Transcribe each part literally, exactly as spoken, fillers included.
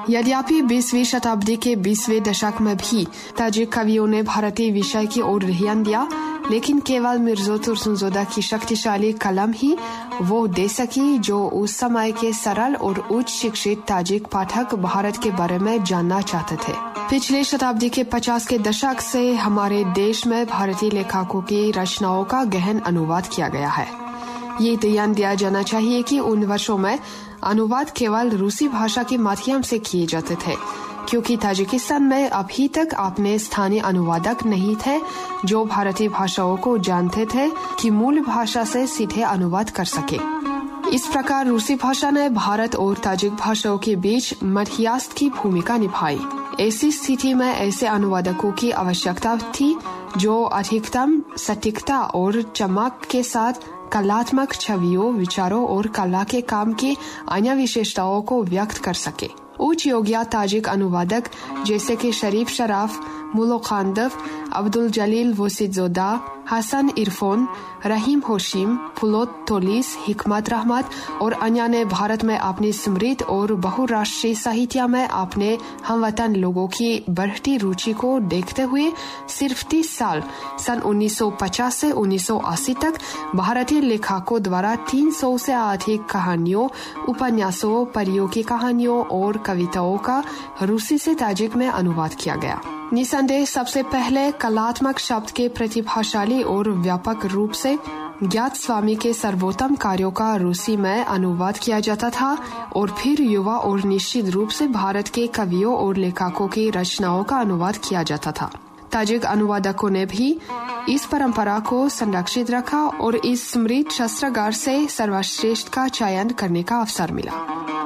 यद्यपि बीसवीं शताब्दी के बीसवें दशक में भी ताजिक कवियों ने भारतीय विषय की ओर ध्यान दिया, लेकिन केवल मिर्ज़ा तुर्सुनज़ोदा की शक्तिशाली कलम ही वो दे सकी जो उस समय के सरल और उच्च शिक्षित ताजिक पाठक भारत के बारे में जानना चाहते थे। पिछले शताब्दी के पचास के दशक से हमारे देश में भारतीय लेखकों की रचनाओं का गहन अनुवाद किया गया है। ये ध्यान दिया जाना चाहिए कि उन वर्षों में अनुवाद केवल रूसी भाषा के माध्यम से किए जाते थे, क्योंकि ताजिकिस्तान में अभी तक अपने स्थानीय अनुवादक नहीं थे जो भारतीय भाषाओं को जानते थे कि मूल भाषा से सीधे अनुवाद कर सके। इस प्रकार रूसी भाषा ने भारत और ताजिक भाषाओं के बीच मध्यस्थ की भूमिका निभाई। ऐसी स्थिति में ऐसे अनुवादकों की आवश्यकता थी जो अधिकतम सटीकता और चमक के साथ कलात्मक छवियों, विचारों और कला के काम की अन्य विशेषताओं को व्यक्त कर सके। उच्च योग्य ताजिक अनुवादक जैसे कि शरीफ शराफ, मुलो खानदफ, अब्दुल जलील वसीदजोदा, हसन इरफान, रहीम होशिम, फुलोत तोलिस, हिकमत रहमत और अन्य ने भारत में अपनी समृद्ध और बहुराष्ट्रीय साहित्य में अपने हमवतन लोगों की बढ़ती रुचि को देखते हुए सिर्फ तीस साल सन उन्नीस सौ पचास से उन्नीस सौ अस्सी तक भारतीय लेखकों द्वारा तीन सौ से अधिक कहानियों, उपन्यासों, परियों की कहानियों और कविताओं का रूसी से ताजिक में अनुवाद किया गया। निसंदेह सबसे पहले कलात्मक शब्द के प्रतिभाशाली और व्यापक रूप से ज्ञात स्वामी के सर्वोत्तम कार्यों का रूसी में अनुवाद किया जाता था और फिर युवा और निश्चित रूप से भारत के कवियों और लेखकों की रचनाओं का अनुवाद किया जाता था। ताजिक अनुवादकों ने भी इस परंपरा को संरक्षित रखा और इस समृद्ध शस्त्रागार से सर्वश्रेष्ठ का चयन करने का अवसर मिला।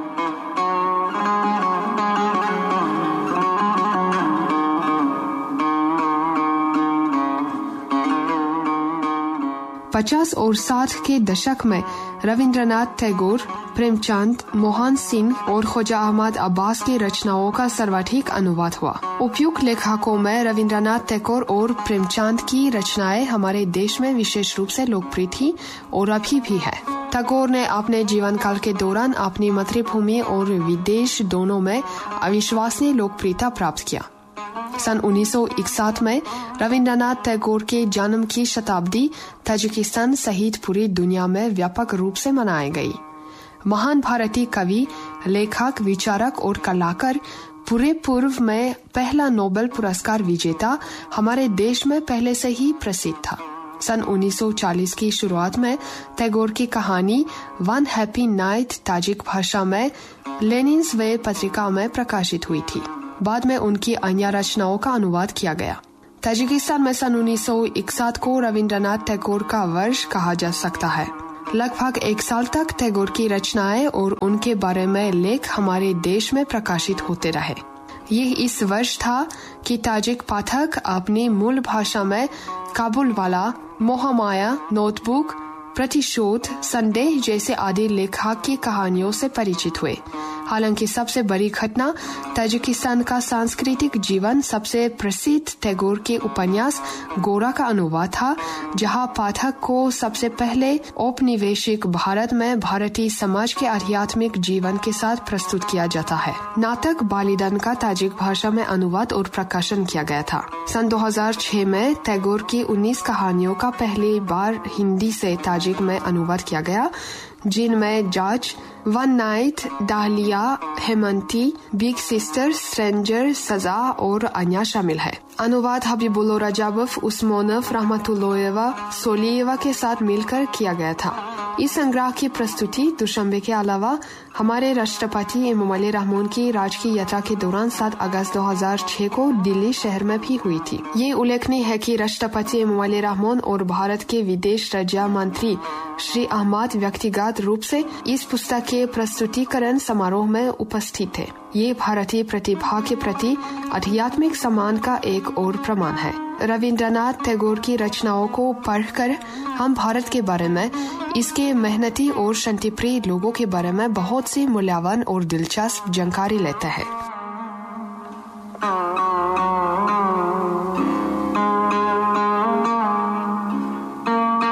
पचास और साठ के दशक में रविंद्रनाथ टैगोर, प्रेमचंद, मोहन सिंह और ख्वाजा अहमद अब्बास की रचनाओं का सर्वाधिक अनुवाद हुआ। उपयुक्त लेखकों में रविंद्रनाथ टैगोर और प्रेमचंद की रचनाएं हमारे देश में विशेष रूप से लोकप्रिय थी और अभी भी है। टैगोर ने अपने जीवन काल के दौरान अपनी मातृभूमि और विदेश दोनों में अविश्वसनीय लोकप्रियता प्राप्त किया। सन उन्नीस सौ इकसठ में रविंद्रनाथ टैगोर के जन्म की शताब्दी ताजिकिस्तान सहित पूरी दुनिया में व्यापक रूप से मनाई गई। महान भारतीय कवि, लेखक, विचारक और कलाकार, पूरे पूर्व में पहला नोबेल पुरस्कार विजेता, हमारे देश में पहले से ही प्रसिद्ध था। सन उन्नीस सौ चालीस की शुरुआत में टैगोर की कहानी वन हैप्पी नाइट ताजिक भाषा में लेनिन्स वे पत्रिका में प्रकाशित हुई थी। बाद में उनकी अन्य रचनाओं का अनुवाद किया गया। ताजिकिस्तान में सन उन्नीस सौ इकसठ को रविंद्रनाथ टैगोर का वर्ष कहा जा सकता है। लगभग एक साल तक टैगोर की रचनाएं और उनके बारे में लेख हमारे देश में प्रकाशित होते रहे। यह इस वर्ष था कि ताजिक पाठक अपनी मूल भाषा में काबुलवाला, मोहमाया, नोटबुक, प्रतिशोध, संदेह जैसे आदि लेखक की कहानियों से परिचित हुए। हालांकि सबसे बड़ी घटना ताजिकिस्तान का सांस्कृतिक जीवन सबसे प्रसिद्ध टैगोर के उपन्यास गोरा का अनुवाद था, जहां पाठक को सबसे पहले औपनिवेशिक भारत में भारतीय समाज के आध्यात्मिक जीवन के साथ प्रस्तुत किया जाता है। नाटक बालिदान का ताजिक भाषा में अनुवाद और प्रकाशन किया गया था। सन दो हज़ार छह में टैगोर की उन्नीस कहानियों का पहली बार हिंदी से ताजिक में अनुवाद किया गया, जिनमें जज, one night, dahlia, Hemanti, big sister, stranger, सजा और अन्य शामिल है। अनुवाद हबीबुल्लाह रजाबफ, उस्मानफ, रहमतुल्लाह सोलियेवा के साथ मिलकर किया गया था। इस संग्रह की प्रस्तुति दुशंबे के अलावा हमारे राष्ट्रपति इमामुल रहमान की राजकीय यात्रा के दौरान सात अगस्त दो हज़ार छह को दिल्ली शहर में भी हुई थी। ये उल्लेखनीय है कि राष्ट्रपति इमामुल रहमान और भारत के विदेश राज्य मंत्री श्री अहमद व्यक्तिगत रूप से इस पुस्तक के प्रस्तुतिकरण समारोह में उपस्थित थे। ये भारतीय प्रतिभा के प्रति आध्यात्मिक सम्मान का एक और प्रमाण है। रविंद्रनाथ टैगोर की रचनाओं को पढ़कर हम भारत के बारे में, इसके मेहनती और शांतिप्रिय लोगों के बारे में बहुत सी मूल्यवान और दिलचस्प जानकारी लेते हैं।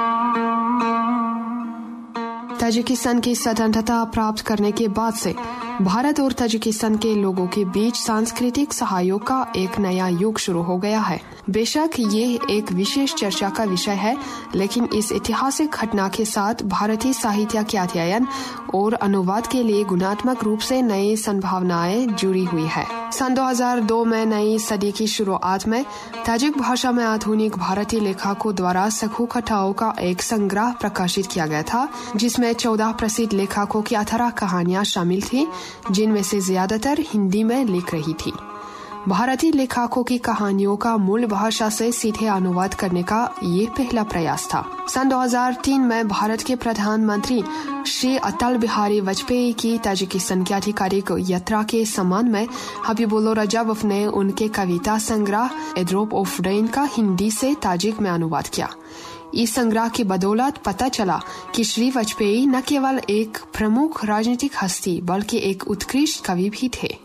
ताजिकिस्तान की स्वतंत्रता प्राप्त करने के बाद से भारत और ताजिकिस्तान के लोगों के बीच सांस्कृतिक सहयोग का एक नया युग शुरू हो गया है। बेशक ये एक विशेष चर्चा का विषय है, लेकिन इस ऐतिहासिक घटना के साथ भारतीय साहित्य के अध्ययन और अनुवाद के लिए गुणात्मक रूप से नई संभावनाएं जुड़ी हुई है। सन दो हज़ार दो में नई सदी की शुरुआत में ताजिक भाषा में आधुनिक भारतीय लेखकों द्वारा सखू कथाओं का एक संग्रह प्रकाशित किया गया था, जिसमें चौदह प्रसिद्ध लेखकों की अठारह कहानियां शामिल थी, जिनमें से ज्यादातर हिंदी में लिख रही थी। भारतीय लेखकों की कहानियों का मूल भाषा से सीधे अनुवाद करने का ये पहला प्रयास था। सन दो हज़ार तीन में भारत के प्रधानमंत्री श्री अटल बिहारी वाजपेयी की ताजिकिस्तान की आधिकारिक यात्रा के सम्मान में हबीबुल्लाह रजब ने उनके कविता संग्रह ए ड्रॉप ऑफ रेन का हिंदी से ताजिक में अनुवाद किया। इस संग्रह की बदौलत पता चला कि श्री वाजपेयी न केवल एक प्रमुख राजनीतिक हस्ती बल्कि एक उत्कृष्ट कवि भी थे।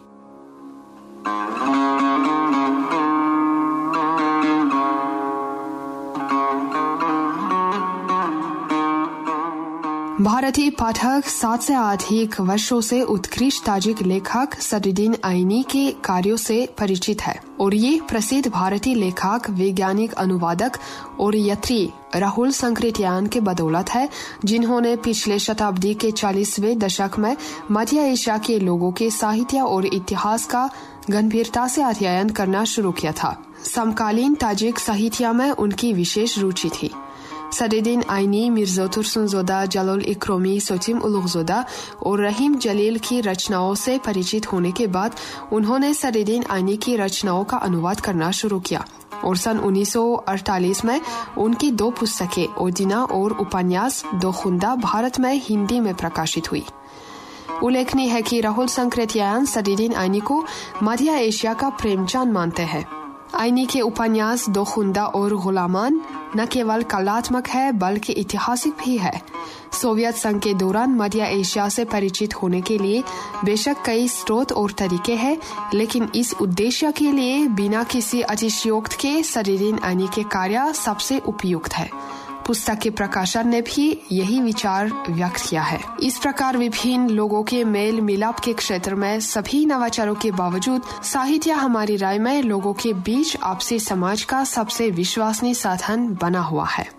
भारतीय पाठक सात से अधिक वर्षों से उत्कृष्ट ताजिक लेखक सदरुद्दीन आइनी के कार्यों से परिचित है और ये प्रसिद्ध भारतीय लेखक, वैज्ञानिक, अनुवादक और यात्री राहुल संकृत्यायन के बदौलत है, जिन्होंने पिछले शताब्दी के चालीसवें दशक में मध्य एशिया के लोगों के साहित्य और इतिहास का गंभीरता से अध्ययन करना शुरू किया था। समकालीन ताजिक साहित्य में उनकी विशेष रुचि थी। सदरुद्दीन आइनी मिर्जा तुर्सुनजोदा, जलाल इक्रामी, सोचिम उलुगजोदा और रहीम जलील की रचनाओं से परिचित होने के बाद उन्होंने सदरुद्दीन आइनी की रचनाओं का अनुवाद करना शुरू किया और सन उन्नीस सौ अड़तालीस में उनकी दो पुस्तकें ओदिना और उपन्यास दो खुंदा भारत में हिंदी में प्रकाशित हुई। उल्लेखनीय है कि राहुल संकृत्यायन सदरुद्दीन आइनी को मध्य एशिया का प्रेमचंद मानते हैं। आइनी के उपन्यास दो खुंदा और गुलामान न केवल कलात्मक है बल्कि ऐतिहासिक भी है। सोवियत संघ के दौरान मध्य एशिया से परिचित होने के लिए बेशक कई स्रोत और तरीके हैं, लेकिन इस उद्देश्य के लिए बिना किसी अतिशयोक्ति के सदरुद्दीन आइनी के कार्य सबसे उपयुक्त है। पुस्तक के प्रकाशक ने भी यही विचार व्यक्त किया है। इस प्रकार विभिन्न लोगों के मेल मिलाप के क्षेत्र में सभी नवाचारों के बावजूद साहित्य हमारी राय में लोगों के बीच आपसी समाज का सबसे विश्वसनीय साधन बना हुआ है।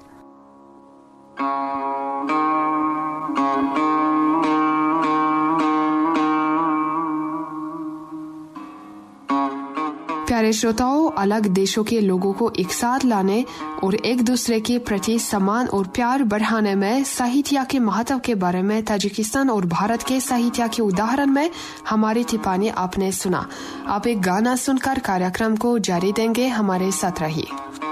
प्यारे श्रोताओं, अलग देशों के लोगों को एक साथ लाने और एक दूसरे के प्रति सम्मान और प्यार बढ़ाने में साहित्य के महत्व के बारे में ताजिकिस्तान और भारत के साहित्य के उदाहरण में हमारी टिप्पणी आपने सुना। आप एक गाना सुनकर कार्यक्रम को जारी देंगे। हमारे साथ रहिए।